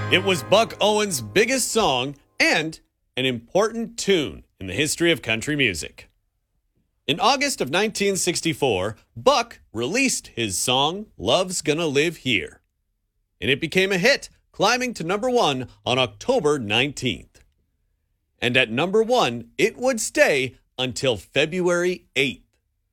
It was Buck Owens' biggest song and an important tune in the history of country music. In August of 1964, Buck released his song, Love's Gonna Live Here. And it became a hit, climbing to number 1 on October 19th. And at number 1, it would stay until February 8th.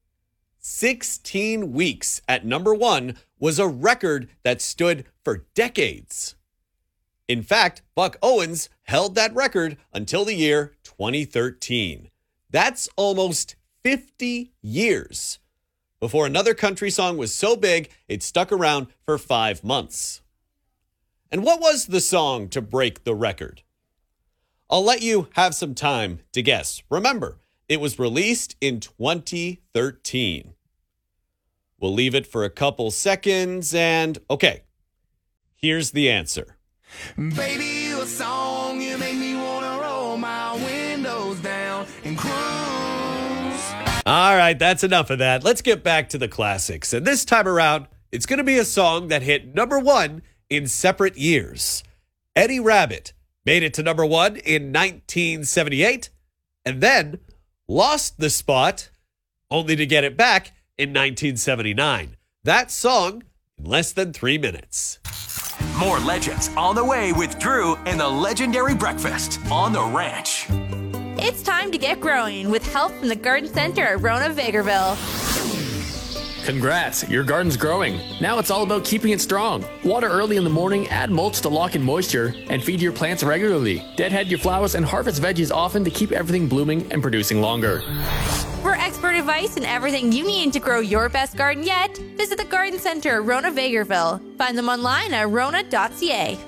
16 weeks at number 1 was a record that stood for decades. In fact, Buck Owens held that record until the year 2013. That's almost 50 years before another country song was so big it stuck around for 5 months. And what was the song to break the record? I'll let you have some time to guess. Remember, it was released in 2013. We'll leave it for a couple seconds and, okay, here's the answer. Baby, you a song, you make me wanna roll my windows down and cruise. All right, that's enough of that. Let's get back to the classics. And this time around, it's going to be a song that hit number 1 in separate years. Eddie Rabbitt made it to number 1 in 1978 and then lost the spot only to get it back in 1979. That song in less than 3 minutes. More legends on the way with Drew and the Legendary Breakfast on the Ranch. It's time to get growing with help from the Garden Center at Rona Vegreville. Congrats, your garden's growing. Now it's all about keeping it strong. Water early in the morning, add mulch to lock in moisture, and feed your plants regularly. Deadhead your flowers and harvest veggies often to keep everything blooming and producing longer. For expert advice and everything you need to grow your best garden yet, visit the Garden Center at Rona Vegreville. Find them online at rona.ca.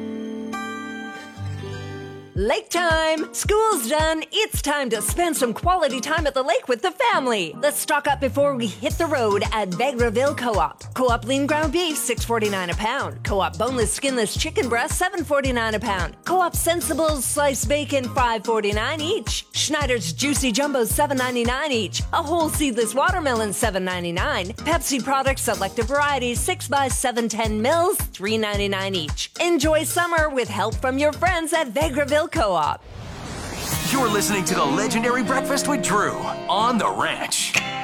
Lake time! School's done. It's time to spend some quality time at the lake with the family. Let's stock up before we hit the road at Vegreville Co-op. Co-op lean ground beef, $6.49 a pound. Co-op boneless skinless chicken breast, $7.49 a pound. Co-op Sensibles sliced bacon, $5.49 each. Schneider's juicy jumbos, $7.99 each. A whole seedless watermelon, $7.99. Pepsi products selected varieties, 6x7 10 mils, $3.99 each. Enjoy summer with help from your friends at Vegreville Co-op. You're listening to the Legendary Breakfast with Drew on the Ranch.